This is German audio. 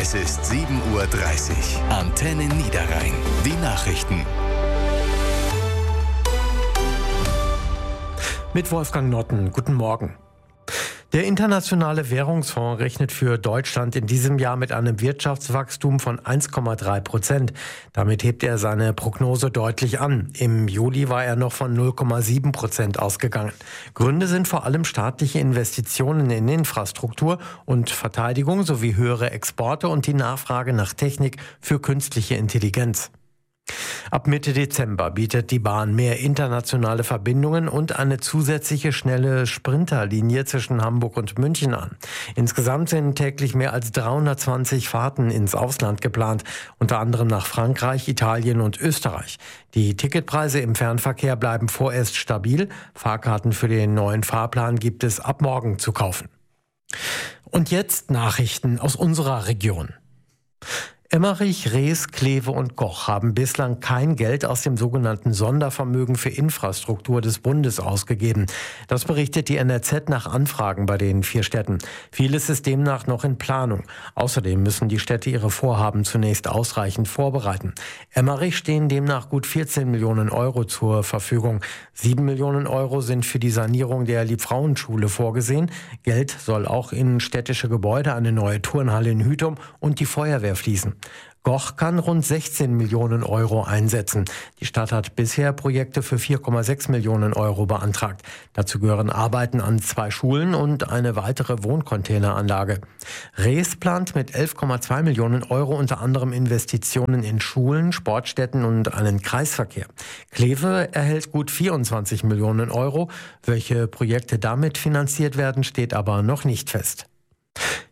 Es ist 7:30 Uhr. Antenne Niederrhein. Die Nachrichten. Mit Wolfgang Notten. Guten Morgen. Der Internationale Währungsfonds rechnet für Deutschland in diesem Jahr mit einem Wirtschaftswachstum von 1,3%. Damit hebt er seine Prognose deutlich an. Im Juli war er noch von 0,7% ausgegangen. Gründe sind vor allem staatliche Investitionen in Infrastruktur und Verteidigung sowie höhere Exporte und die Nachfrage nach Technik für künstliche Intelligenz. Ab Mitte Dezember bietet die Bahn mehr internationale Verbindungen und eine zusätzliche schnelle Sprinterlinie zwischen Hamburg und München an. Insgesamt sind täglich mehr als 320 Fahrten ins Ausland geplant, unter anderem nach Frankreich, Italien und Österreich. Die Ticketpreise im Fernverkehr bleiben vorerst stabil. Fahrkarten für den neuen Fahrplan gibt es ab morgen zu kaufen. Und jetzt Nachrichten aus unserer Region. Emmerich, Rees, Kleve und Goch haben bislang kein Geld aus dem sogenannten Sondervermögen für Infrastruktur des Bundes ausgegeben. Das berichtet die NRZ nach Anfragen bei den 4 Städten. Vieles ist demnach noch in Planung. Außerdem müssen die Städte ihre Vorhaben zunächst ausreichend vorbereiten. Emmerich stehen demnach gut 14 Millionen Euro zur Verfügung. 7 Millionen Euro sind für die Sanierung der Liebfrauenschule vorgesehen. Geld soll auch in städtische Gebäude, eine neue Turnhalle in Hütum und die Feuerwehr fließen. Goch kann rund 16 Millionen Euro einsetzen. Die Stadt hat bisher Projekte für 4,6 Millionen Euro beantragt. Dazu gehören Arbeiten an 2 Schulen und eine weitere Wohncontaineranlage. Rees plant mit 11,2 Millionen Euro unter anderem Investitionen in Schulen, Sportstätten und einen Kreisverkehr. Kleve erhält gut 24 Millionen Euro. Welche Projekte damit finanziert werden, steht aber noch nicht fest.